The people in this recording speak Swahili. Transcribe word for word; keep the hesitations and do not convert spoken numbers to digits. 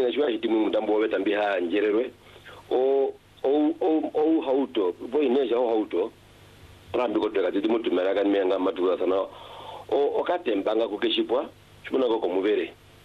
na shwa hitimu mutambo wa tambi ha njererwe o o o o hauto boy ne ja hauto rambi ko daga timu tumera kan me nga matuwa sana o o katembanga ku keshipwa chimuna ko komubere